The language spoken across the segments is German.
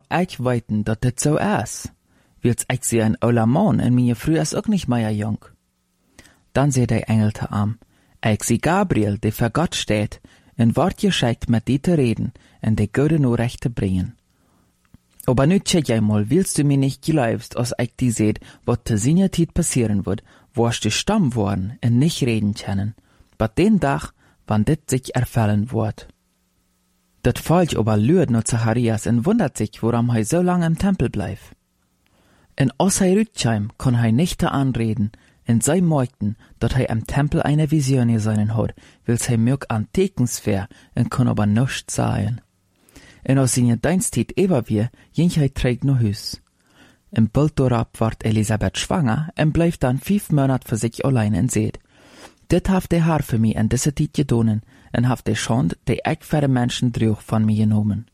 ich weiten, dat dit so is. Wils ich sie ein ouder Mann en meine Früh is ook nicht mehr jung. Dann seh der Engel te am, ich sie Gabriel, der für Gott steht, en wort geschickt mit die te reden, en de gute Nachricht te bringen. Aber nu check einmal, willst du mir nicht glaubst, als ich die seht, wat te seiner Zeit passieren wird, wo's die Stamm worden en nicht reden können, bat den Tag, wann dit sich erfüllen wird. Dat Volk aber lürt nur Zacharias en wundert sich, warum er so lange im Tempel bleibt. En als er rütschheim, kann er nicht anreden, en sei meugten, dat er im Tempel eine Vision gesehen hat, wils er mög an Tekensfair, en kann aber nichts sagen. En aus seiner Dienstzeit eber wir, ging er trägt no Hüs. Im Bild dorab ward Elisabeth schwanger, en bleibt dann 5 Monate für sich allein en seht. Dit haft der Haar für mich en diese Zeit gedonen, en haft der Schand, die ich für die Menschen drüch von mir genommen.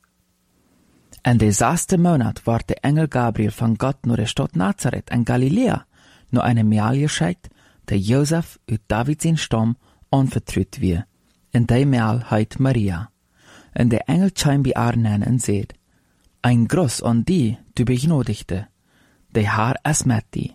En der 6. Monat ward der Engel Gabriel von Gott nur der Stadt Nazareth in Galiläa, nur eine Mail geschickt, der Josef uit Davids Stamm anvertraut wir. En die Mail heit Maria. En der Engel scheint bei haar nennen en seht, ein Gruß an die, du begnodigte, der Herr ist mit die.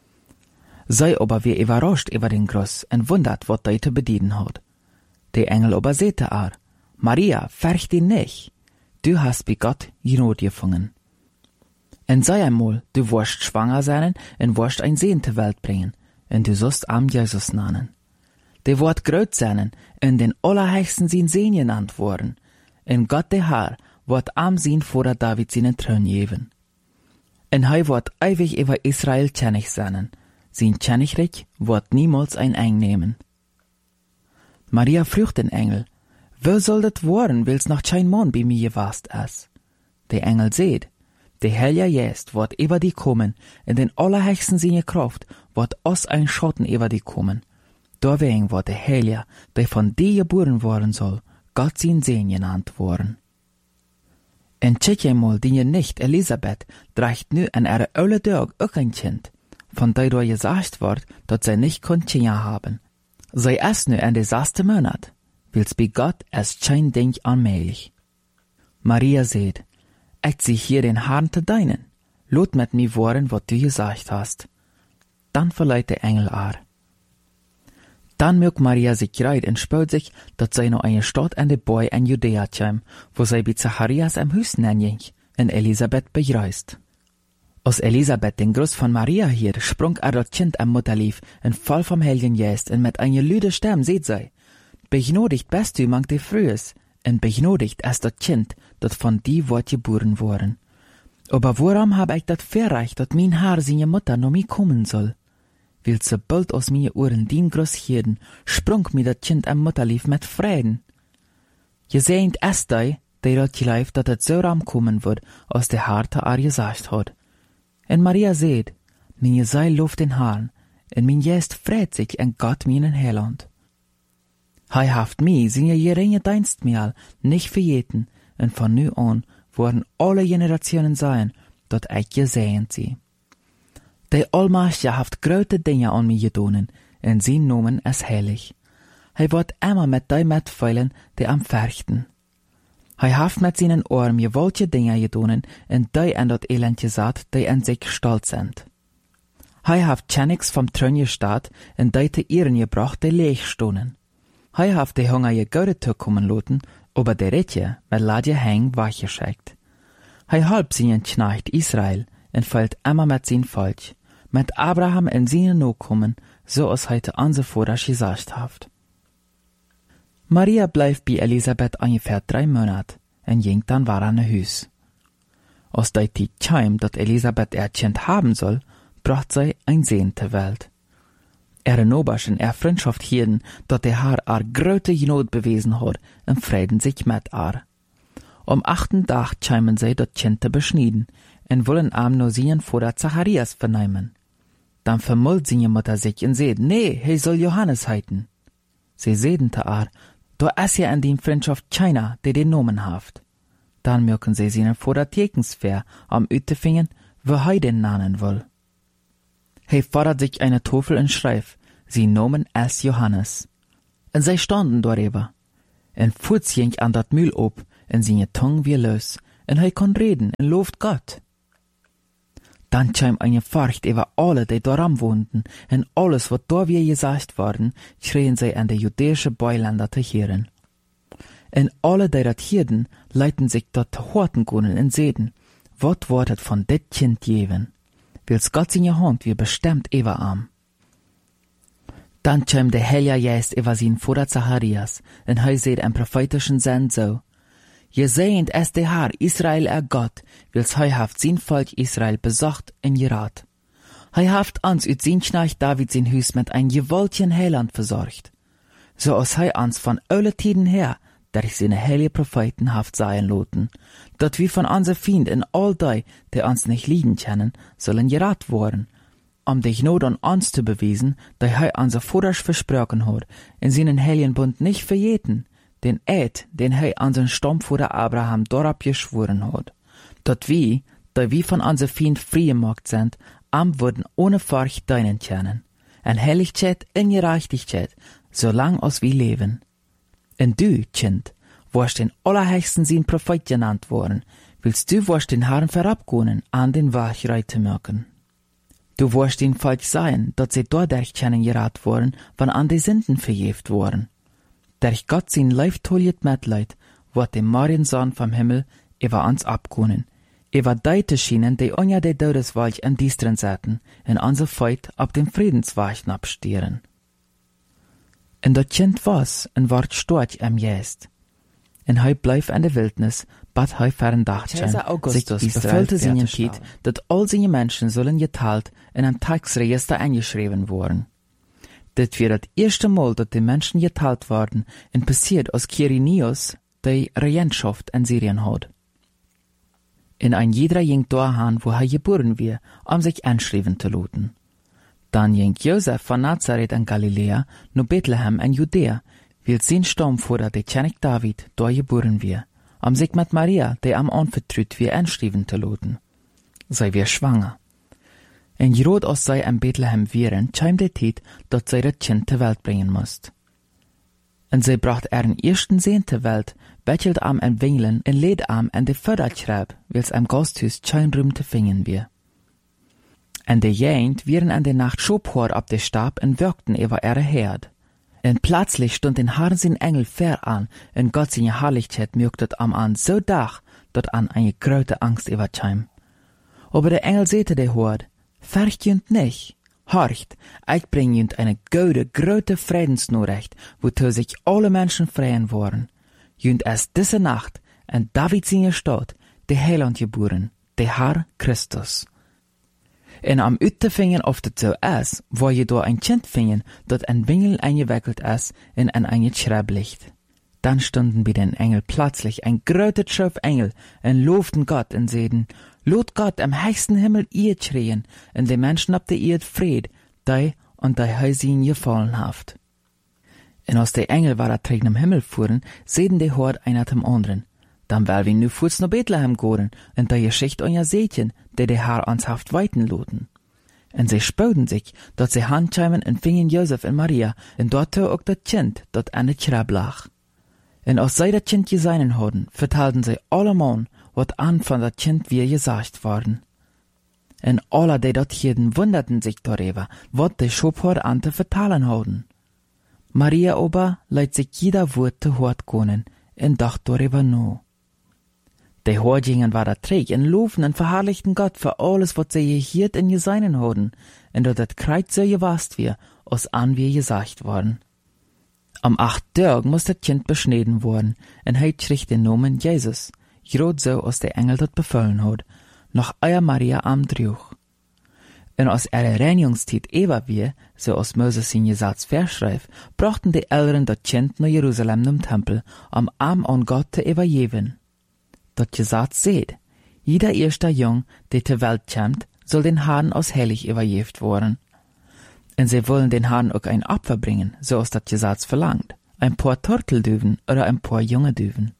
Sei aber wie überrascht über den Gruß en wundert, wat die te bedienen hat. Der Engel aber sehte haar, Maria, fürcht dich nicht, du hast bei Gott Gnade gefunden. En sei einmal, du wirst schwanger sein en wirst ein Sehen zur Welt bringen, en du sollst am Jesus nennen. Der wird groß sein en den Allerhöchsten sein Sehen genannt worden, en Gott der Herr wird am Sehen vor der David seinen Thron geben. En er wird ewig über Israel König sein, sein Königreich wird niemals ein einnehmen. Maria fragt den Engel, wo soll das werden, wils noch kein Mann bei mir gewast ist? Der Engel seht, der Heilige Geist wird über die kommen, in den Allerhöchsten seine Kraft wird aus ein Schatten über die kommen. Deswegen wird der Heilige, der von dir geboren worden soll, Gott sein Sehen genannt worden. En check einmal, die nicht Elisabeth dreigt nu an ihre oude Tag auch ein Kind, von der da gesagt wird, dass sie nicht Kinder haben. Sie ist nu in der 6. Monat, wils bei Gott ist kein Ding unmöglich. Maria seht, ich zieh hier den Herrn zu deinen, lot mit mir worden, was du gesagt hast. Dann verleiht der Engel ar. Dann mögt Maria sich greit und spürt sich, dass sie noch eine Stadt in der Boy in Judäa käm, wo sie bei Zacharias am Hüs nenning, und Elisabeth begrüßt. Als Elisabeth den Gruß von Maria hier, sprung das Kind am Mutterlief, und voll vom Heiligen Geist, und mit einer lüde Stimme seht sie, begnodigt bist du mang de Frühes, und begnodigt ist das Kind, das von dir wird geboren worden. Aber warum hab ich das verreicht, dass mein Herr seine Mutter noch mir kommen soll? Weil sobald aus mir Ohren den Gruß hierden, sprung mir das Kind am Mutterlief mit Frieden. Je seht es die dat geleif, dat het so ram kommen wird, als der Herr te haar gesagt hat. En Maria seht, meine Seil luft den Herrn, en mein Geist freut sich en Gott meinen Heiland. Hij haft mi, seine geringe Dienst mir nicht verjeten, en von nu an worden alle Generationen sein, dat ich gesehen sie. Der Allmächtige haft große Dinge an mir gedonen, en sein Nomen ist heilig. Hij wird immer mit die mitfeilen, die am fürchten. Hij haft mit seinen Ohren gewaltige Dinge gedonen, en die an dat Elend gesagt, die an sich stolz sind. Hij haft Königs vom Thron gestaat, en die te Ehren gebracht, die leeg stonen. Hij haft die Hunger je Gaude zukommen loten, aber der Ritje mit Ladje heng wachgeschickt. Hij halb seinen Knecht Israel, en fällt immer mit sein Volk, mit Abraham in seine Nachkommen, so als heute unsere Vater gesagt haft. Maria bleibt bei Elisabeth ungefähr 3 Monate, en ging dann war an Hüs. Als die Zeit kam, dat Elisabeth ihr Kind haben soll, bracht sie ein Sehen zur Welt. Ihre Noberschen Freundschaft hielten, dat der Herr ar grote Not bewiesen hat, und freuden sich mit ar. Am 8. Tag kamen sie dat Kind zu beschneiden, und wollen am nur seinen Vater Zacharias vernehmen. Dann vermult seine Mutter sich und seht, nee, he soll Johannes heiten. Sie sehen te ar, da ist ja in die Freundschaft keiner, der den Namen haft. Dann mögen sie seinen Vater Tekensfair am Ütefingen, wo he den nennen will. He fordert sich eine Tafel und schreibt, sie Namen ist Johannes. Und sie standen darüber. En Fuß ging an dat Mühl ob, en seine Tongue wie los, en hij kon reden en looft God. Dan kwam eine Furcht über alle, die daran wohnten, en alles, wat daar weer gezegd worden, schreien zij aan de judäische Beiländer te hören. En alle, die dat hierden, leiten sich dort te horten kunnen en zeiden, wat wordt het van dit kind geven? Wils Gott in je hand weer bestemmt über am. Dan kwam de Heilige Geist über zijn Vater Zacharias, en hij zei een prophetischen Send zo, Je seht es de Herr Israel Gott, wils hij haft zijn Volk Israel bezocht en geraad. Hij haft ons uit zijn Knecht David zijn huis met een gewaltigen Heiland verzorgt. Zoals hij ons van alle tijden her, durch seine heilige Propheten haft sagen loten, dat wir von onze Feind en all die, die ons nicht lieben kennen, sollen geraad worden, die Gnade an uns zu beweisen, die hij onze Vaters versprochen hat, in seinen heiligen Bund nicht verjeten, den Eid, den hij an zijn Stammvater Abraham dorab geschworen hat, dat wir, die wir von onze Feind frei gemacht sind, würden ohne Furcht deinen kennen, en Heiligkeit en Gerechtigkeit, solang als wir leben. En du, Kind, warst den Allerhöchsten sein Prophet genannt worden, willst du warst den Herrn verabgehen, an den Wachreich zu merken. Du warst den Volk sein, dat sie dadurch kennengerat worden, wann an die Sünden verjeft worden. Durch Gott sein leiftoljet Mitleid, wird dem Mariensohn vom Himmel über uns abgehen, über die zu schienen, die unter der Todeswalch in Diestern säten, in unser Feit ab dem Friedensweichen abstieren. En dat kind was en ward storch am Geist. En hij bleef in de Wildnis, bat hij verendachtchen, sich bevöllte zijn Tiet, dat al zijn Menschen zullen geteilt in een Tagsregister eingeschrieben worden. Dit weer het eerste Mal, dat die Menschen geteilt worden, en passiert als Quirinius, die Regentschaft in Syrien had. En ein jeder ging dahin, wo hij geboren weer, sich einschreiben zu lassen. Dan ging Josef van Nazareth in Galilea naar Bethlehem in Judäa, wil zijn Stammvater, de König David, daar geboren weer, sich met Maria, die am anvertraut weer einschreiben zu lassen. Zij weer schwanger. En groot als zij in Bethlehem wären, kwam de tijd dat zij dat kind ter Welt brengen moest. En zij bracht ihren eersten Sohn ter Welt, bettelt am en Wingelen en leed am en de Förderschreib, wils am Gasthuis kein Ruhm te vingen weer. En de Jent wieren an der Nacht schobhort ab de Stab en wirkten über ihre Herd. En plötzlich stund den Herrn sein Engel fair an, en Gott seine Herrlichkeit mögtet am an so dach, dat an eine große Angst überkam. Aber der Engel sehte de Hort, fürcht jünd nicht, horcht, ich bring jünd eine gute, große Friedensnachricht, wozu sich alle Menschen freuen wollen. Jünd erst diese Nacht, en David seine Stadt, de Heiland geboren, der Herr Christus. En am Uiterfingen of het zo is, waar je door een kind vingen, dat een Wingel eingewickelt is in een Schreib ligt. Dann stunden bei den Engel plötzlich ein großer Schöpf Engel und lobten Gott und seiden, lot Gott am höchsten Himmel ihr schreien, und die Menschen ab der Erde Fried, die und die Häusin gefallen haft. Und als die Engel war trägen im Himmel fuhren, seiden die Hort einer zum anderen. Dann will wir nu fuß nach Bethlehem gehen, und die Geschichte euer Sätchen, die der Herr uns haft weiten loten. Und sie spöden sich, dass sie handscheimen und fingen Josef und Maria, und dort auch das Kind, dat an der Schreib lag. Und als sie das Kind gesehen hadden, vertelten sie allemal, wat an von das Kind wie gesagt worden. Und alle, die dort hielten, wunderten sich darüber, wat die Schubhort an zu vertalen hadden. Maria aber leidt sich jeder Wort zu Hort können, und dacht darüber nach. Die Hortjingen waren träg und loben und verherrlichten Gott für alles, was sie gehört und gesehen hadden, und dat das Kreuz so gewast wir, als an wie gesagt worden. Am 8. Tag muss das Kind beschnitten worden, und hij krieg den Namen Jesus, grad so, als der Engel dat befohlen hat, noch euer Maria am Druch. Und als Reinigungszeit über wir, so als Moses in Gesetz verschreibt, brachten die Eltern das Kind nach Jerusalem zum Tempel, Arm an Gott zu übergeben. Das Gesetz seht, jeder erste Jung, der zur Welt kommt, soll den Herrn als heilig übergeben worden. Und sie wollen den Herrn auch ein Opfer bringen, so als das Gesetz verlangt, ein paar Turteldüven oder ein paar junge Düven.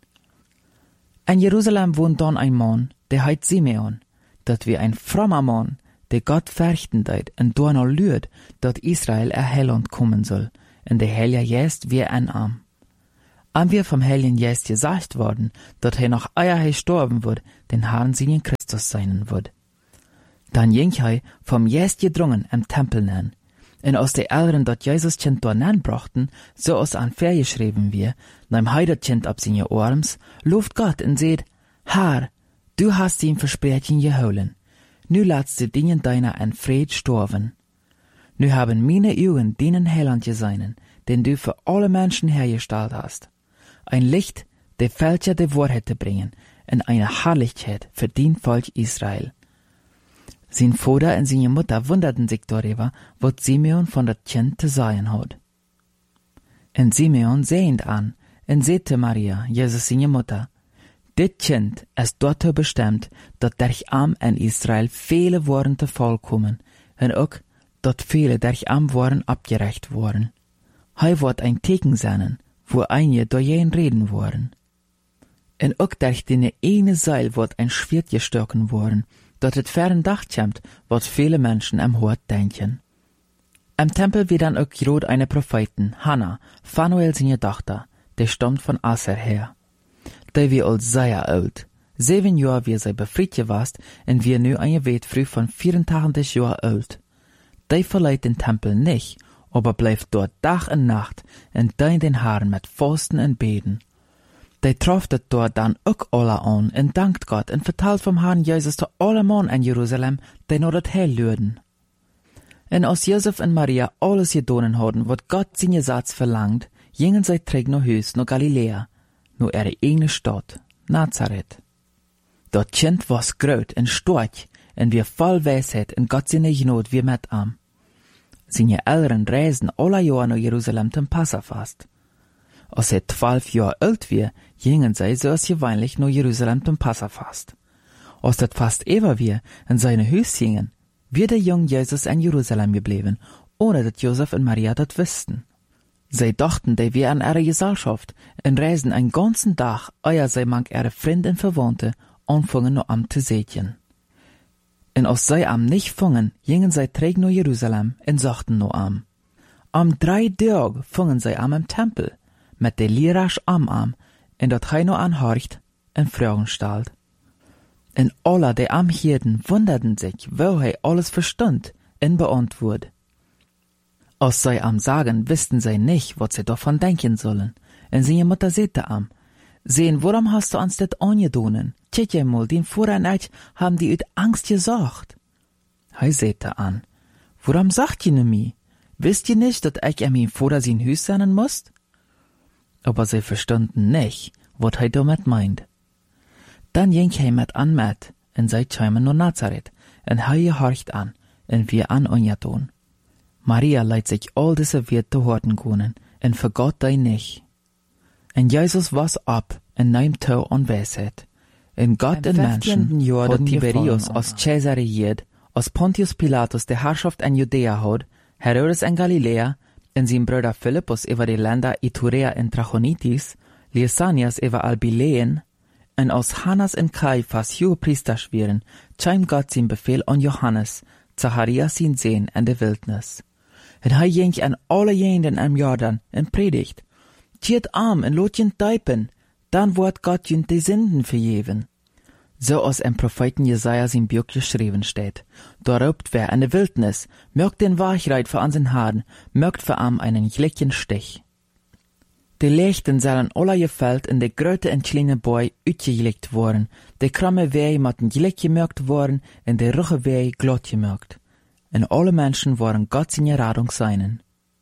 In Jerusalem wohnt dann ein Mann, der heißt Simeon, dat wie ein frommer Mann, der Gott fürchten deit und danach lürt, dat Israel Heiland kommen soll, und der Heilige Geist wie ein Arm. An wir vom Heiligen Geist gesagt worden, dat hij noch eier hij sterben wird, den Herrn seinen Christus seinen wird. Dann ging hij vom Geist gedrungen im Tempel nen. Und aus de Eltern dat Jesus Kind dort nen brachten, so aus an Ver geschrieben wir, neim hij dat Kind ab seine Arms, loft Gott und seht, Herr, du hast ihm Versprechen geholen. Nu laatst du dingen deiner en Fried sterben. Nu haben meine Augen denen Heiland geseinen, den du für alle Menschen hergestellt hast. Ein Licht, der Fälscher der Wahrheit zu bringen, und eine Herrlichkeit für den Volk Israel. Sein Vater und seine Mutter wunderten sich darüber, was Simeon von dat Kind zu sagen hat. Und Simeon sehend an, und sagte Maria, Jesus seine Mutter, dit Kind ist dazu bestimmt, dat durch am in Israel viele waren zu Fall kommen, und auch, dat viele durch am waren abgerecht worden. Hij wird ein Teken sein, wo einige durch jeden reden worden. Und auch durch die eine Seil wird ein Schwert gestochen worden, dat het fern Dach kommt, was viele Menschen am Hort denken. Im Tempel wird dann auch gerot eine Propheten, Hannah, Phanuel seine Tochter, der stammt von Aser her. Die wie alt sehr alt. 7 Jahre wie sie befreit gewast, und wir nu eine Wetfrüh von 84 Jahren alt. Die verleiht den Tempel nicht, aber bleibt dort Tag und Nacht und dient den Herrn mit Fasten und Beten. Die trofft dort dann auch alle an und dankt Gott und vertelt vom Herrn Jesus zu alle Mann in Jerusalem, die noch das Heil lürden. Und als Josef und Maria alles gedonen hadden, wat Gott seine Satz verlangt, gingen sie terug nach Hus, nach Galiläa, nur ihre eigene Stadt, Nazareth. Dat Kind was groot und stark, und wir voll Weisheit und Gott seine Gnade wie mit am. Seine Eltern reisen alle Jahre nach Jerusalem zum Passafast. Als er 12 Jahre alt war, gingen sie so als gewöhnlich nach Jerusalem zum Passafast. Als das Fast über war und seine Hüs gingen, wird der junge Jesus in Jerusalem geblieben, ohne dass Josef und Maria das wussten. Sie dachten, die wären ihre Gesellschaft und reisen einen ganzen Tag, ehe sie manch ihre Freunde und Verwandte anfangen noch am zu sehen. Und als sie am nicht fangen, gingen sie träg nach Jerusalem und sagten noch am. Am 3 Tag fangen sie am im Tempel, mit der Lirasch am, und dat hij noch anhorcht und Fragen stellt. Und alle, die am hielten, wunderten sich, wo hij alles verstand und beantwortet. Als sie am sagen, wussten sie nicht, was sie davon denken sollen. Und seine Mutter sagte am, sehen, warum hast du uns das angedonen? Tjet je mal, den Vorher nicht haben die uit Angst gesagt. Hij sagte an, warum sagt ihr mir? Wisst ihr nicht, dass ich an mein Vater sein Haus sein muss? Aber sie verstanden nicht, was er damit meint. Dann ging er mit an mit, und sie kamen nach Nazareth, und er gehorcht an, und wir an angetan. Maria leidt sich all diese Werte zu horten können, und vergot die nicht. Und Jesus was ab, und nahm Tau an Weisheit. Und Gott in Menschen hat Tiberius aus Caesar regiert, als Pontius Pilatus die Herrschaft in Judäa hat, Herodes in Galiläa, und sein Bruder Philippus über die Länder Iturea und Trachonitis, Lysanias über Albileen, und aus Hannas und Kaiphas Hohepriester schweren, kam Gott sein Befehl an Johannes, Zacharias sein Sehen in der Wildnis. Und er ging an alle jenen am Jordan und predigt. Tiert arm und lot jen teipen, dann wird Gott jen die Sünden vergeben. So als im Propheten Jesaja sein Buch geschrieben steht. Da robt wer in der Wildnis, mögt den Wachreit für unseren Herrn, mögt für am einen gleichen Stich. Die Lichten sollen alle gefällt in der Gröte und kleine Bäu uitgelegt worden, die kramme Wege matten gleich gemerkt worden, und die ruche Wege glatt gemerkt. Und alle Menschen waren Gott seine Radung seinen.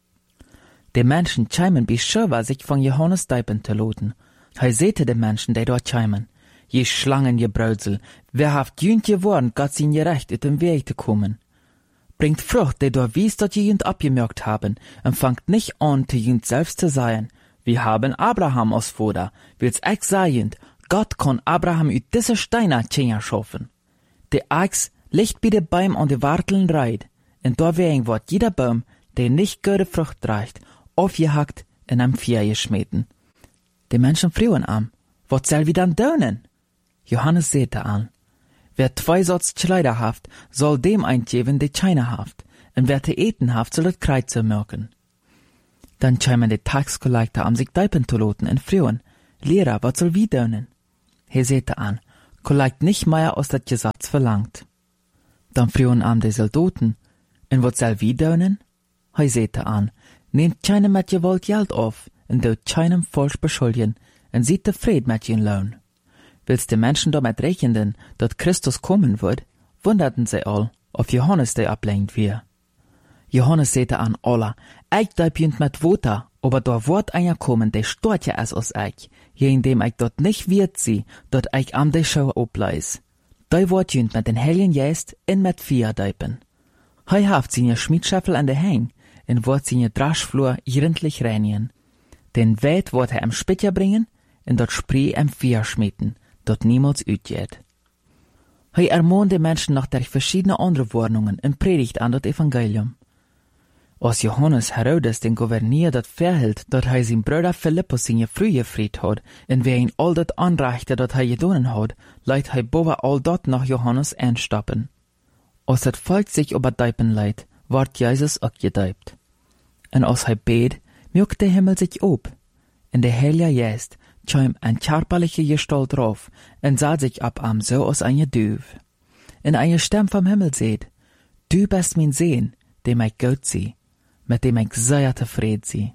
Die Menschen scheimen bis schöver sich von Johannes deipen zu loten. Hij sehte die Menschen, die dort scheimen. Je Schlangen, je Brödsel, wer haft jünd geworden, Gott sein Recht ut dem Weg zu kommen. Bringt Frucht, die dort wies, dat je jünd abgemerkt haben, und fangt nicht an, zu jünd selbst zu sein. Wir haben Abraham als Vater, will's ich sagen, Gott kann Abraham ut diese Steine Tschänger schaffen. Die Axt liegt bei den Bäumen an die Warteln reit, und deswegen wird jeder Baum, der nicht gute Frucht trägt, aufgehackt und am Feuer geschmeten. Die Menschen fragen am, was soll wir dann tun? Johannes sagte an, wer 2 Sorts Kleider haft, soll dem eingeben, die keine haft, und wer te eten haft, soll das Kreuz merken. Dann kämen die Taxkollektor sich deipen zu loten und frühen, Lehrer, was soll wie dönen? He sehte an, kollekt nicht mehr aus dat Gesetz verlangt. Dann frühen die Soldaten, und was soll wie dönen? He sehte an, nehmt keinem mit Gewalt Geld auf, und dort keinem falsch beschuldigen, und seid zufrieden mit ihren Lohn. Willst die Menschen damit rechnen, dass Christus kommen wird, wunderten sie all, ob Johannes der ablenkt wir. Johannes sehte an alle, ich deibjünt mit Wota, aber da wird einer kommen, der stört ja es aus ich, je indem ich dort nicht wird sie, dort ich am der Schau obleis. Da wird jünt mit den Helien Jäst in mit Vier deipen. Hei haft seine Schmiedschäffel an der Heng, und wird seine Draschflur irentlich reinigen. Den Weit wird im Spitja bringen, und dort Spree im Vier schmieden, dort niemals utgeht. Hei ermahnt die Menschen nach der verschiedene andere Warnungen und predigt an das Evangelium. Als Johannes Herodes den Gouverneur dat verhielt, dat hij zijn Bruder Philippus seine frühe Fried had, en wer ihn all dat anreichte dat hij gedonen had, leidt hij boven all dat nach Johannes einstappen. Als het volk sich überdeipen leidt, ward Jesus ook gedeipt. En als hij beet, mjukt de Himmel sich op. En de Heilige Geist kwam een körperliche Gestalt drauf, en sah sich ab am so als eine Duif. En eine Stimme vom Himmel seht, du bist mein Sehn, dem ich gut sie, mit dem ich sehr tevreden sie.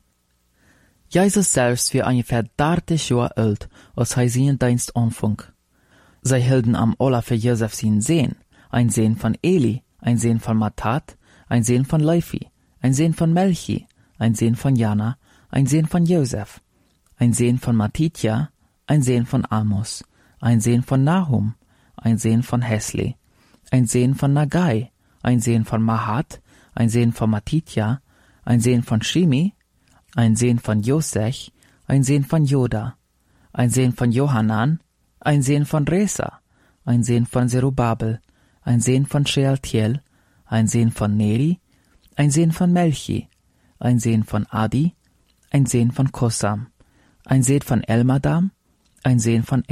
Jesus selbst war ungefähr 30 Jahre alt, als er seinen Dienst anfing. Sie hielten am aller für Josef seinen Sehn, ein Sehn von Eli, ein Sehn von Matat, ein Sehn von Levi, ein Sehn von Melchi, ein Sehn von Jana, ein Sehn von Josef, ein Sehn von Matitja, ein Sehn von Amos, ein Sehn von Nahum, ein Sehn von Hesli, ein Sehn von Nagai, ein Sehn von Mahat, ein Sehn von Matitja, ein Sehn von Shimi, ein Sehn von Josech, ein Sehn von Joda, ein Sehn von Johanan, ein Sehn von Resa, ein Sehn von Zerubabel, ein Sehn von Shealtiel, ein Sehn von Neri, ein Sehn von Melchi, ein Sehn von Adi, ein Sehn von Kosam, ein Sehn von Elmadam, ein Sehn von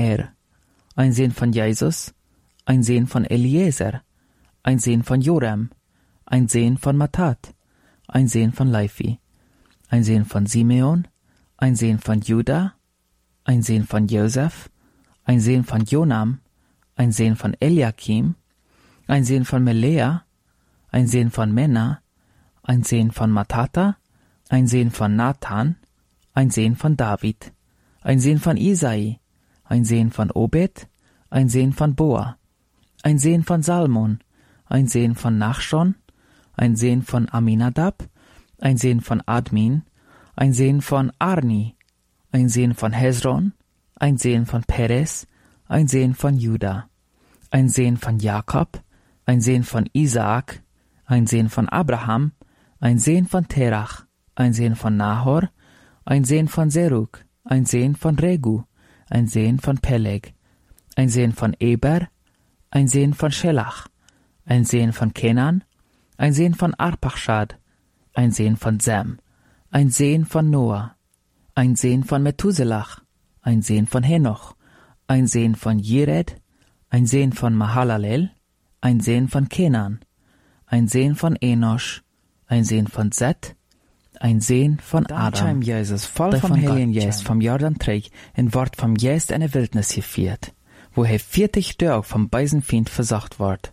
ein Sehn von Jesus, ein Sehn von Eliezer, ein Sehn von Jorem, ein Sehn von Matat, ein Sehn von Levi, ein Sehn von Simeon, ein Sehn von Juda, ein Sehn von Josef, ein Sehn von Jonam, ein Sehn von Eliakim, ein Sehn von Melea, ein Sehn von Mena, ein Sehn von Matata, ein Sehn von Nathan, ein Sehn von David, ein Sehn von Isai, ein Sehn von Obed, ein Sehn von Boa, ein Sehn von Salmon, ein Sehn von Nachschon, ein Sehn von Aminadab, ein Sehn von Admin, ein Sehn von Arni, ein Sehn von Hezron, ein Sehn von Perez, ein Sehn von Juda, ein Sehn von Jakob, ein Sehn von Isaak, ein Sehn von Abraham, ein Sehn von Terach, ein Sehn von Nahor, ein Sehn von Serug, ein Sehn von Regu, ein Sehn von Peleg, ein Sehn von Eber, ein Sehn von Schelach, ein Sehn von Kenan, ein Sehn von Arpachshad, ein Sehn von Sem, ein Sehn von Noah, ein Sehn von Methuselach, ein Sehn von Henoch, ein Sehn von Jered, ein Sehn von Mahalalel, ein Sehn von Kenan, ein Sehn von Enosch, ein Sehn von Set, ein Sehn von Adam. Dann kam Jesus voll vom Heiligen Geist vom Jordan träg und ward vom Geist in der Wildnis geführt, wo 40 Tage vom Beisenfiend versacht ward.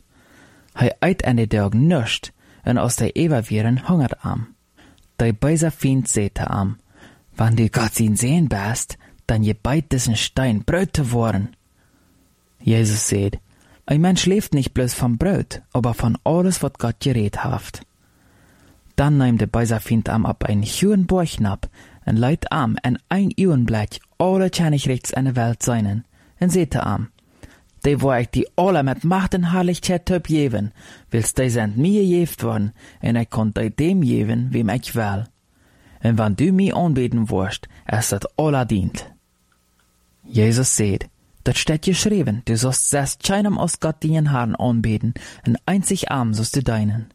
Eit an die Tag nüscht, und aus der Ebervieren hungert am. Der Beiserfiend säte am, wann du Gott ihn sehen bist, dann je beit diesen Stein Brot zu worden. Jesus seht, ein Mensch lebt nicht bloß vom Brot, aber von alles, was Gott geredet haft. Dann nahm der Beiserfiend am ab ein hohen Bauchnab, und leit am en ein Uenblatt alle Königreichs in der Welt seinen, und säte am, die wo ich die alle mit Macht und Herrlichkeit töp geben, willst die sind mir gejeft worden, und ich konnt die dem geben, wem ich will. Und wenn du mir anbeten wirst, ist das alle dient. Jesus seht, das steht geschrieben, du sollst selbst keinem aus Gott deinen Herrn anbeten, und einzig arm sollst du deinen.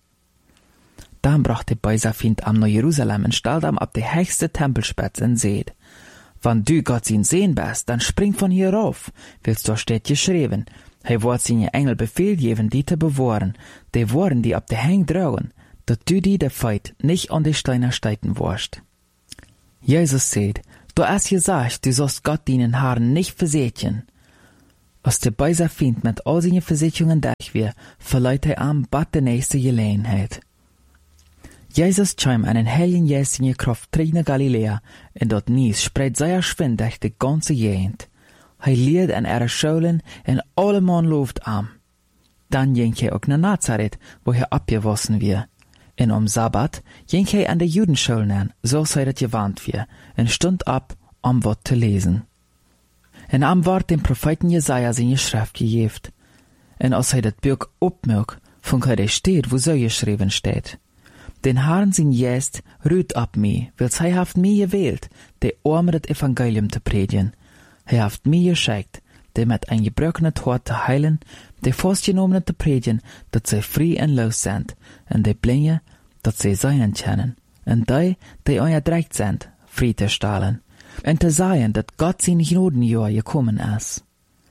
Dann brachte Beiserfiend am nach Jerusalem und stellte am ab die höchste Tempelspitze und seht, wenn du Gott ihn sehen bist, dann spring von hier rauf, willst du steht geschrieben, er wird seine Engel Befehl geben, die zu bewahren, die Worten, die ab der Hang drohen, dass du die der Feit nicht an die Steine steiten wirst. Jesus sagt, du hast gesagt, du sollst Gott deinen Herrn nicht versätjen. Als der böse Feind mit all seinen Versicherungen durch wir, verleiht er am bat der nächste Gelegenheit. Jesus kam einen hellen Jes in Kraft nach Galilea, und dort Nies spreit sehr schwind durch die ganze Gegend. Er lehrt an ihre Schulen, und alle Mann lobt am. Dann ging er auch nach Nazareth, wo er abgewassen wir. Und am Sabbat ging er an der Judenschulen an, so sei das gewarnt wir, und stund ab, um Wort zu lesen. Und am Wort dem Propheten Jesaja seine Schrift gegeben. Und als er das Buch opmerkt, von er steht, wo so geschrieben steht. Den Herrn sein Geist ruht ab mir, weil er haft mir gewählt, der Arme das Evangelium zu predigen. Er haft mir geschickt, der mit ein gebrochenes Hort zu heilen, der festgenommenen zu predigen, dass sie frei und los sind, und die Blinde, dass sie seinen kennen, und die erdrückt sind, frei zu stellen, und zu sagen, dass Gott sein Gnadenjahr gekommen ist.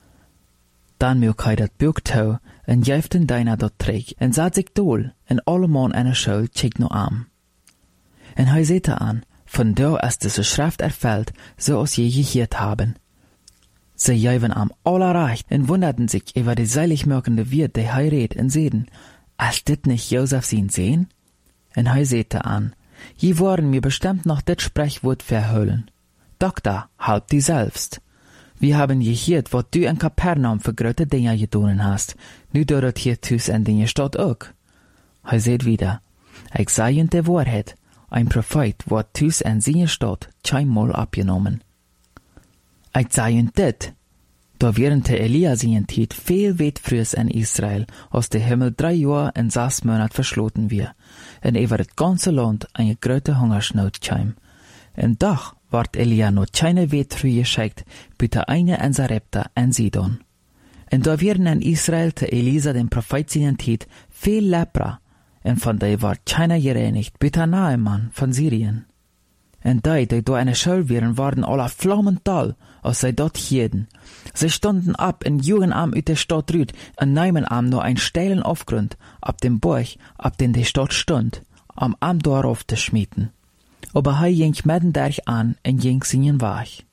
Dann mög er das Buch tau, und jäft den Deiner dort träg, und saht sich dohl, und alle Mann eine Schuld check no am. Und er sehte an, von da ist diese Schrift erfüllt, so als je gehört haben. Sie jäven am allerrecht, und wunderten sich über die seilig merkende Wirt, die er redet, und sehten, als dit nicht Josef sein sehen? Und er sehte an, je worden mir bestimmt noch dit Sprechwort verhüllen. Doktor, halb die selbst. Wir haben gehört, was du in Kapernaum für große Dinge getan hast. Nu dort hier tus in deine Stadt auch. Er seht wieder, ich sei in der Wahrheit, ein Prophet wird tus in seine Stadt keinmal abgenommen. Ich sei in dit, da während der Elia seinen Zeit viel weit früher in Israel, als der Himmel 3 Jahre in 6 Monaten verschlossen wir, und über das ganze Land eine große Hungersnot kam. Und doch ward Elia noch keine Weit früh geschickt, bitte eine in Sarepta in Sidon. Und da werden in Israel te Elisa den Prophet seinen Zeit viel Lepra, und von der ward keiner gereinigt, bitte Naaman von Syrien. Und die da eine Schuld wären, waren alle flammental, als sie dort hielten. Sie standen ab in Jugendarm ut der Stadt rüt, und nahmen am nur ein steilen Aufgrund, ab dem Burg, ab dem die Stadt stund, am Arm darauf zu schmieden. Aber er ging mitten durch an und ging seinen Weg.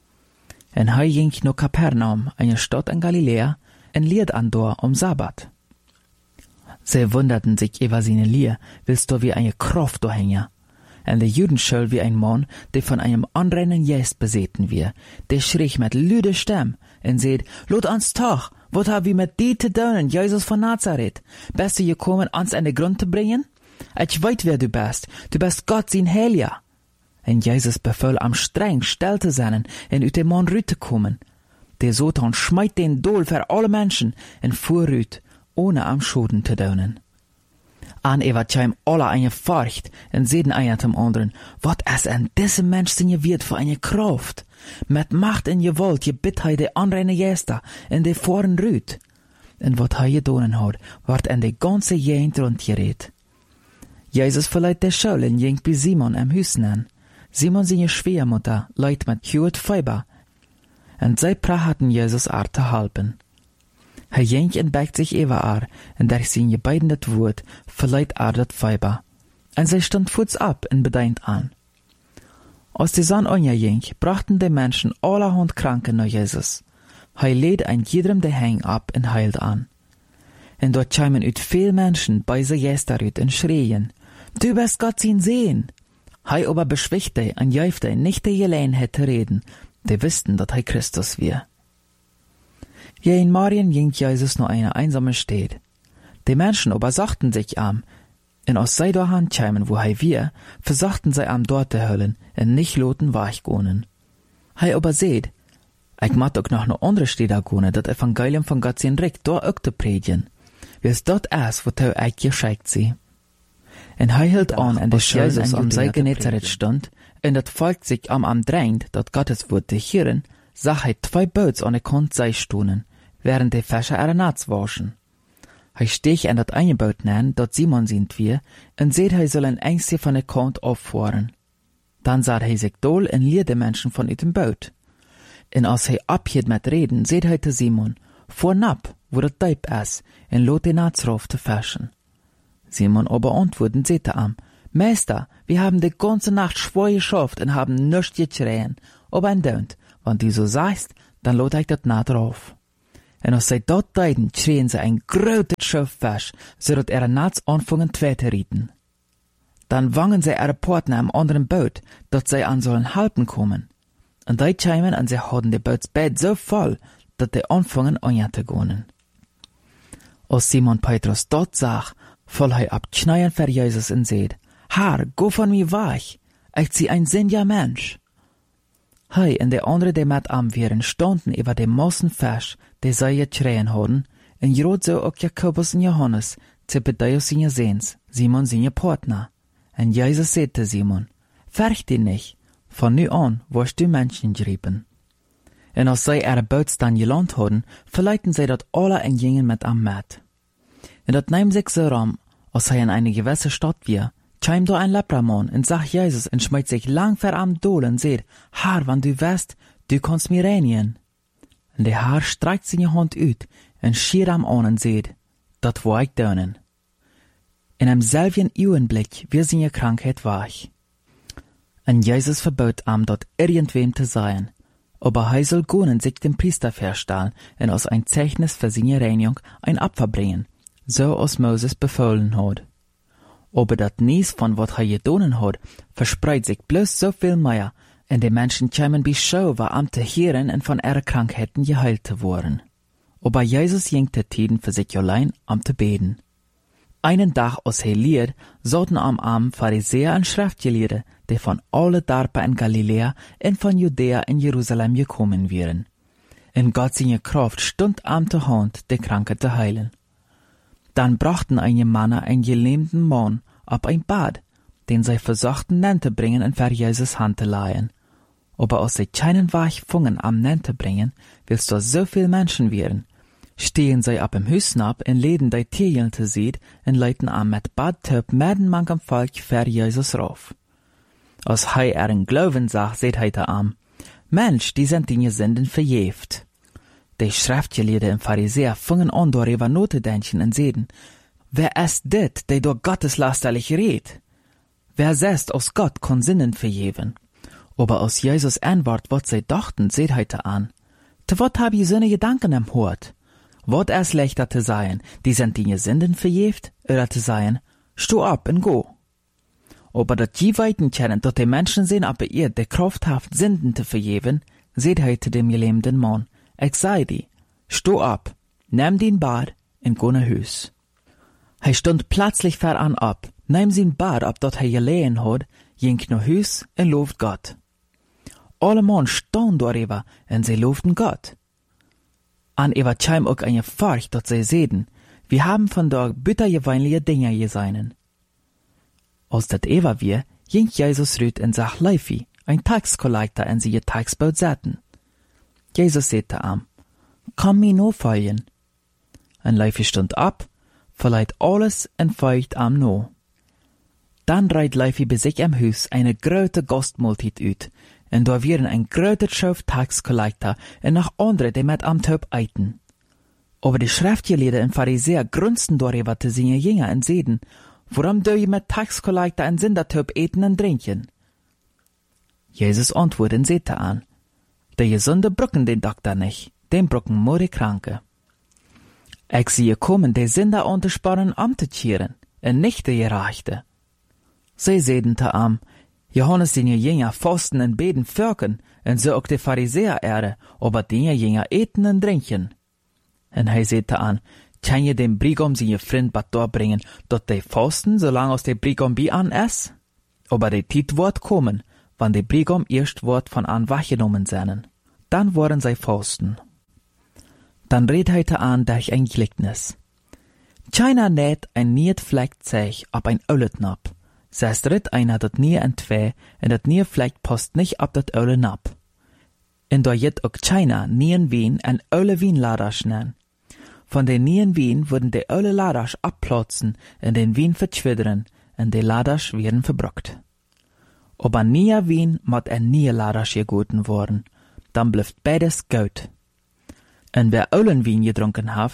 Und er ging nach Kapernaum, eine Stadt in Galiläa, und lehrt an dort am Sabbat. Sie wunderten sich über seine Lehre, willst du wie eine Kraft da hängen. Und der Judenschul wie ein Mann, der von einem anrennen Geist besäten wir, der schrie mit lüder Stimme und sagt, Lot ans Tag, was hab wir mit dir zu tun, Jesus von Nazareth? Bist du gekommen, uns an den Grund zu bringen? Ich weiß, wer du bist Gott sein Heiliger. Und Jesus befahl am streng still zu sein und ut dem Mann rüt zu kommen. Der Satan schmeit den Dol für alle Menschen und fuhr rüt, ohne am Schoden zu tun. An kam alle eine Furcht und sehen einer zum anderen, was es an diesem Mensch singe wird für eine Kraft. Mit Macht und Gewalt gebitt er die anreine Gäste in die Foren rüt. Und was er getan hat, ward in die ganze Gegend rundgeredet. Jesus verleiht der Schule und ging bei Simon am Hüsten an. Simon seine Schwiegermutter leidt mit Hüt Fieber. Und sie prachten Jesus zu halten. Er ging und beugt sich über und durch sein gebeidendes Wort verleiht das Fieber. Und sie stand fuß ab und bedeint an. Als die Sonne unterging, brachten die Menschen allerhand Kranke nach Jesus. Er lädt ein jedem der Häng ab und heilt an. Und dort kamen ut viel Menschen bei se Gäste und schrien, du bist Gott sein Sehen. Er aber beschwichtigte und jäufte nicht die Gelegenheit zu reden, die wussten, dass er Christus wir. Ja, in Marien ging Jesus nur eine einsame Stadt. Die Menschen aber sachten sich am, und aus sei dahin kämen, wo er wir, versachten sie am dort zu höllen, und nicht loten weichgonen. Er aber seht, ich mag auch noch eine andere Städte gehen, das Evangelium von Gott sein Recht dort auch zu predigen. Wie es dort ist, wo er euch geschickt sie. Und er hielt an, und des Jesus am See Genezareth stand, und das Volk sich am drängt, dat Gottes Wort zu hören, sah er 2 Boots an der Kant sei stunden, während die Fischer ihre Netz waschen. Er stich in dat eine Boot nennen, dat Simon sind wir, und seht er soll ein Ängste von der Kant auffahren. Dann sah er sich dohl und lieh die Menschen von dem Boot. Und als er abhielt mit Reden, seht er zu Simon, fuhr nab, wo das Deib ist, und lot den Netz rauf zu fischen. Simon aber antworten seht am, Meister, wir haben die ganze Nacht schwer geschafft und haben nichts geschrien. Aber ein Dönt, wenn du so sagst, dann lot ich das nicht drauf. Und als sie dort deiden, schrien sie ein großes Schiff fest, so dass nachts anfangen zu rieten. Dann wangen sie ihre Partner am anderen Boot, dass sie an sollen halten kommen. Und die kämen und sie hatten die Bootsbett so voll, dass die anfangen zu gehen. Als Simon Petrus dort sah, voll er ab Kneien für Jesus und seht, Herr, go von mir weg, ich zieh ein sündiger Mensch. Hei und die anderen, die mit am wären, standen über dem Massen fest, die sie geschrien hatten, und gerade so auch Jakobus und Johannes, Zebedeus seine Sehns, Simon seine Partner. Und Jesus sagte Simon, fürcht dich nicht, von nu an wirst du Menschen grieben. Und als sie ihre Boots dann gelandet hatten, verleiten sie dort alle und gingen mit am mit. Und das nahm sich so rum, als er in eine gewisse Stadt war, kam da ein Lepramann und sagt Jesus und schmeißt sich lang vor am Dol und sagt, Herr, wenn du weißt, du kannst mir reinigen. Und der Herr streckt seine Hand aus und schiert am an und sagt, das war ich dönen. In einem selben Augenblick wird seine Krankheit weich. Und Jesus verbot ihm, dort irgendwem zu sein. Aber er soll gehen und sich dem Priester verstellen und als ein Zeichnis für seine Reinigung ein Opfer bringen, so als Moses befohlen hat. Aber das Nies von was er getan hat, verspreit sich bloß so viel mehr, und die Menschen kämen bei Schau, war am zu hören und von ihren Krankheiten geheilt zu worden. Aber Jesus ging die Tiden für sich allein am zu beten. Einen Tag als er lehrt, sollten am Abend Pharisäer und Schriftgelehrte, die von alle Dorpen in Galiläa und von Judäa in Jerusalem gekommen wären. In Gott seine Kraft stund am zur Hand, die Kranke zu heilen. Dann brachten einige Männer einen gelähmten Mann ab ein Bad, den sie versuchten Nen zu bringen und für Jesus Hand zu leihen. Aber als sie keinen Weg fungen am Nen zu bringen, willst du so viel Menschen wären, stehen sie ab im Hüsnab und läden die Tierchen zu sehen und leiten am mit Badtöp mitten manchem Volk für Jesus rauf. Als er ihren Glauben sah, seht er am, Mensch, die sind die Sünden verjäft. Die Schriftgelehrten und Pharisäer fingen an, darüber nachzudenken und sehen, wer ist dit, der durch Gotteslasterlich redet? Wer sagt, aus Gott kann Sünden vergeben? Aber aus Jesus Antwort, was sie dachten, seht er an. Zu wat hab ich so ne Gedanken am Hort? Wat es leichter zu sein, die sind die Sünden verjäft, oder zu sein, steh ab und go. Aber dat die weiten kennen, dass die Menschen sehen, aber ihr die Kraft habt, Sünden zu vergeben, seht er zu dem gelähmten Mann, ich sei die, steh ab, nimm den Bad und go nach Hus. Er stund plötzlich voran ab, nahm sein Bad ab, dat er gelegen hat, ging nach Hus und lobt Gott. Alle Mann standen darüber und sie lobten Gott. An Eva kam auch eine Furcht, dat sie sehen, wir haben von dort bittergeweinliche Dinge gesehen. Als dat Eva wir, ging Jesus rüt und sah Leifi, ein Taxkollektor, in sie ihr Taxboot setzen. Jesus sagte ihm, komm mir no folgen. Und Leifi stund ab, verleiht alles und folgt ihm no. Dann reit Leifi bei sich am Haus eine große Gastmahlzeit ut, und da wären ein großer Schauf Taxkollektor und noch andere, die mit am Töp eiten. Aber die Schriftgelehrten und Pharisäer grunzten darüber zu seine Jünger und seden, warum do je mit Taxkollektor und Sündertöp eten und trinken? Jesus antwortet und sagte an, die Gesunde brücken den Doktor nicht, den brücken nur die Kranke. Ich sehe kommen, die Sünder anzusparen, amzukehren, und nicht die Gerechte. Sie sehen zu ihm, Johannes seine Jünger fasten und beten fürken, und so auch die Pharisäer ehre, aber die Jünger eten und trinken. Und er sagte an, kann je dem Brigam seine Freund bat bringen, dort die fasten, solange aus der Brigam bei an ist? Aber die Tit wird kommen, wann die Brigam erst wird von an weggenommen sein. Dann wollen sie fasten. Dann redet er an durch ein Gleichnis. Keiner näht ein Nietfleckzeug ab ein Ölletnap. Sest ritt einer dat nie en zwei, en dat nie Fleck passt nicht ab dat Ölle nap. En da jet ook keiner nien Wien en Ölle Wienladasch nen. Von den nien Wien würden die Ölle Ladasch abplatzen, en den Wien verschwiddern, en die Ladasch werden verbrockt. Aber nie Wien mat nie Ladasch gegoten worden, dann blüft beides gut. En wer Öllen Wien getrunken haft,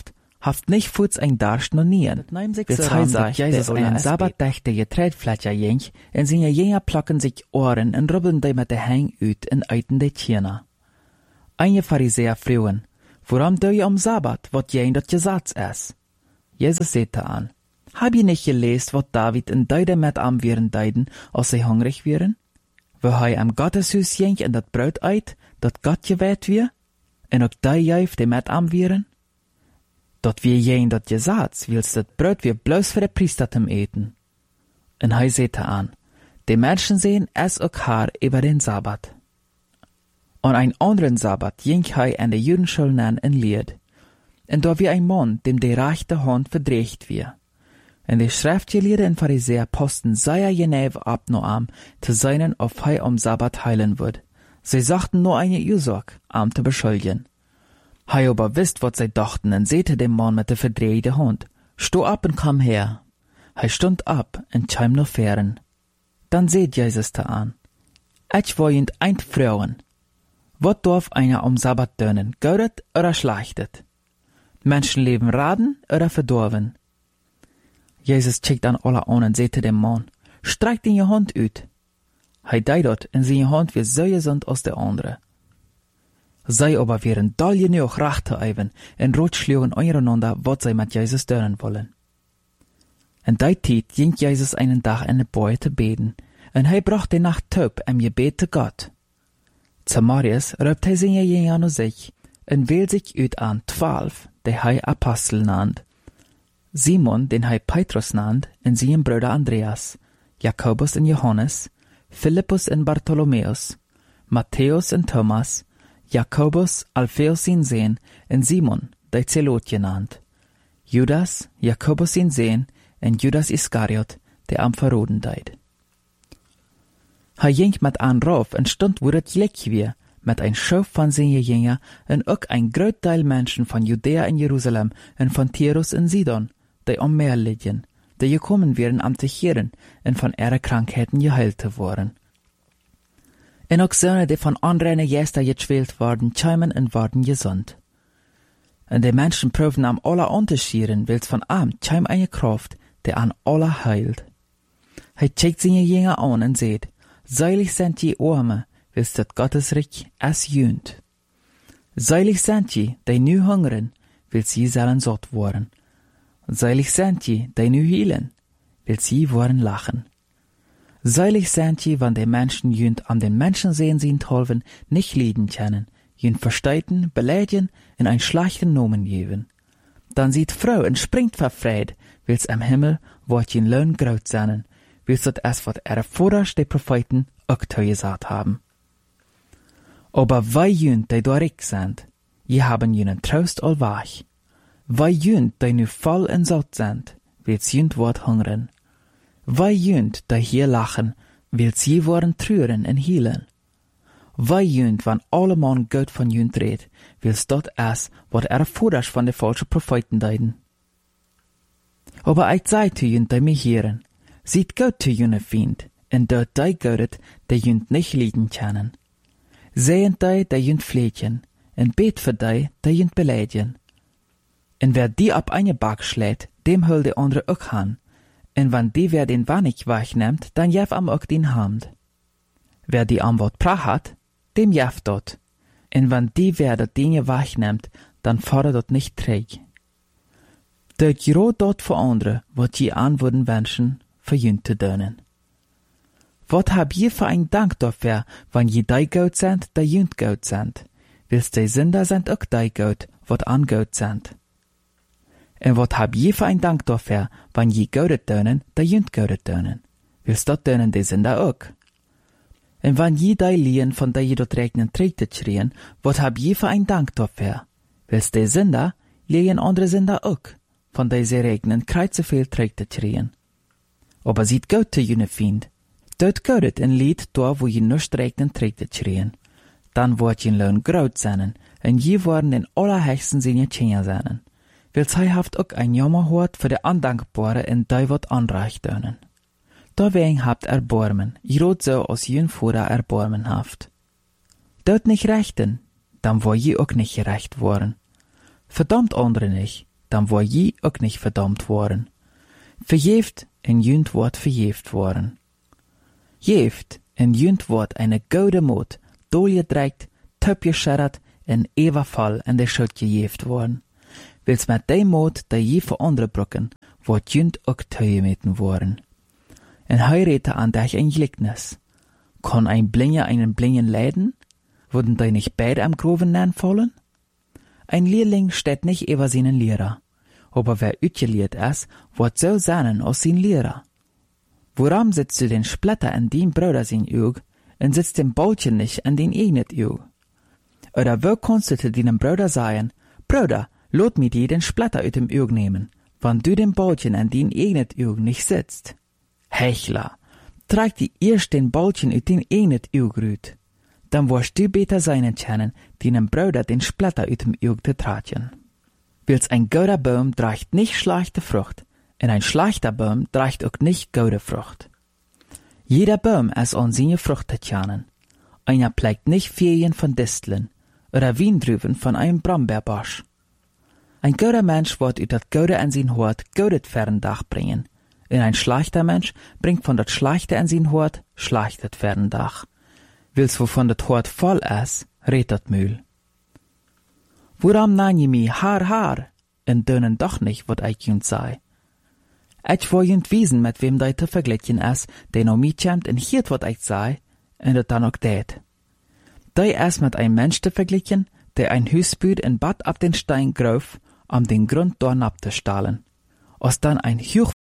haft nicht voets ein Darst noch nien. Wils hij sagt, Jesus einen Sabbatdag de getreidfletja jink, en zijn jenger plakken zich oren en rubbeln die met de hang uit en uiten de tjena. Eine Pharisäer fragen, warum doe je am Sabbat, wat jij dat Gesetz is? Jesus sagte an, hab je nicht gelesen, wat David in Deide met am wären deiden, als sie hungrig wären? Wo hij am Gotteshuis ging en dat Brot eit, dat Gott gewählt wir? En ook die juif die met am wären? Dat wir jen dat Gesetz, wils dat Brot wir bloß für de Priester zum eten. En hij sagte an, die Menschen sehen es ook haar über den Sabbat. An ein anderen Sabbat ging hij an de Judenschulen in Lied. En da wie ein Mann, dem die rechte Hand verdreht wir. En de Schriftgelehrten en Pharisäer posten sehr genau abnoam, zu seinen, ob hij am Sabbat heilen wird. Sie sagten nur eine Ursache, am zu beschuldigen. Hij aber wisst, wat sie dachten, en sehte dem Mann mit der verdrehte Hand, steh ab und komm her. Hij stund ab en kam noch fern. Dann seht Jesus da an. Ich wollt ein Frauen. Wat darf einer am Sabbat dönen, gaudet oder schlechtet? Menschenleben raden oder verdorven? Jesus checkt an alle an und sagte dem Mann, streck in je Hand uit. Hij deed dat en zijn hand weer zo gezond als de andere. Zij aber wären doll genoeg recht te even en rotschlugen ondereinander wat zij met Jesus dönen wollen. En die tijd ging Jesus einen Tag in de Boy te beten, en hij bracht de Nacht taub en Gebet te Gott. Zamarius raubt hij zijn jünger naar zich en wählt sich uit aan 12, die hij Apostel nannt. Simon, den hij Petrus nannt, en zijn Bruder Andreas, Jakobus en Johannes, Philippus en Bartholomäus, Matthäus en Thomas, Jakobus, Alpheus zijn Sohn, en Simon, die Zelot genannt, Judas, Jakobus zijn Sohn, en Judas Iskariot, der am verroden deed. Hij ging met aan rauf en stond wo het gelijk weer, met een schof van zijn jünger en ook een groot deel mensen van Judea en Jeruzalem en van Tyrus en Sidon, die am Meer liggen, die gekommen wären am te heren en van ihre Krankheiten geheilt te worden. En ook zonen die van anderen Gäste geschwelt worden, kwamen en worden gesund. En die Menschen proben am alle unterschieden, wils van am kwam eine Kraft, die an alle heilt. Hij checkt zijn jünger an en zegt, seilig sind die Arme, wils dat Gottes Reich es jönt. Seilig sind die, die nu hungern, wils sie sollen satt worden. Seilig sind die, die nu hielen, wils sie worden lachen. Seilig sind die, wann die Menschen jönt an den Menschen sehen sie helfen, nicht lieden können, jönt versteiten, beleidigen, in ein schlechten Nomen geben. Dann sieht Frau und springt verfreut, wils am Himmel wird jen Lohn graut sein, wils dat es wat ihre Vorderst die Propheten auch gesagt haben. Aber wij jönt, die dorik sind, je haben jenen Trost allwach. Wij jönt, die nu voll en satt sind, wils jönt wort hungern. Wij jönt, die hier lachen, wils je worden treuren en hielen. Wij jönt, wann alle man Gott von jönt redt, wils dat es, wat Vorderst von de falsche Propheten deiden. Aber ich sei zu jönt, die mich hören, sieht Gott zu jene Fiend, en dort die Gott, die jönt nicht lieden können. Sehen die jönt fleetjen, en bet für die jönt beleidigen. En wer die ab eine Back schlägt, dem hol de andere ook han. En wann die wer den Wannig wegnimmt, dann jef am ook den Hand. Wer die am Wort prach hat, dem jef dort. En wann die wer dat Dinge wegnimmt, dann fordert dort nicht träg. Dort gero dort für andere, wat je an würden wünschen, für jünt zu dönen. Wat hab je für ein Dank dafür, wann je die Gott sind, die jünt Gott sind? Wils die Sünder sind auch die Gott, wat an Gott sind. En wat hab je für ein Dank dafür, wann je Gott dönen, die jünt Gott dönen? Wils dat dönen die Sünder auch. En wann je die Lien von der je dort regnen trägt schrien, wat hab je für ein Dank dafür? Wils die Sünder, lehen andere Sünder auch, von der sie regnen kreuze viel trägt schrien. Aber sieht Gott zu jene Fiend, dort Gott ein Lied da, wo je nicht regnen trägt schrien. Dann wird je Lohn graut sein, en je worden in allerhöchsten Sinne Tjener sein. Wils hij haft ook ein Jammer hoort für de Andankbare en die wat anreicht dönen. Daarbij habt Erbarmen, groot so als jün Vater Erbarmen haft. Dort nicht rechten, dann war je ook nicht gerecht worden. Verdammt andere nicht, dann war je ook nicht verdammt worden. Verjeft en jünt wordt verjeft worden. Jeft en jünt wordt eine goude moed, doorgedreikt, tupgescharret en evenval en de schut gejeft worden. Wils met die moed die je voor andere brokken, wordt jünt ook tegemeten worden. En hij redde aan dich ein Gleichnis. Kann ein Blinger einen Blingen leiden? Würden die nicht beide am Groven fallen? Ein Lehrling steht nicht über seinen Lehrer, aber wer utgelehrt ist, wird so sein als sein Lehrer. Warum sitzt du den Splitter in dein Bruder sein Auge und sitzt den Bolchen nicht in den eigenen Auge? Oder wo kannst du zu deinem Bruder sagen, Bruder, lot mir dir den Splitter aus dem Auge nehmen, wenn du den Bolchen in dein eigenen Auge nicht sitzt? Hechler, trag dir erst den Bolchen aus den eigenen Auge rüt. Dann wirst du besser sein können, deinem Bruder den Splitter aus dem Auge zu tragen. Wils ein guter Baum trägt nicht schlechte Frucht, und ein schlechter Baum trägt auch nicht gute Frucht. Jeder Baum ist an seine Frucht zu kennen. Einer pflegt nicht Ferien von Disteln oder Weindrüben von einem Brombeerbusch. Ein guter Mensch wird aus das Gute in sein Hort Gutes fern Dach bringen, und ein schlechter Mensch bringt von das Schlechte in sein Hort Schlechtes fern Dach. Wils wovon das Hort voll ist, redt das Mühl. Warum nann je mi haar, und dönen doch nicht, wat ich jünt sei? Ich will jünt wiesen, mit wem dei zu vergleichen ist, der noch mi kämmt und hiert, wat ich sei, und das dann auch tät. Dei ist mit einem Mensch zu vergleichen, der ein Hüsbüd in Bad ab den Stein grauf, den Grund dorn abzustahlen. Als dann ein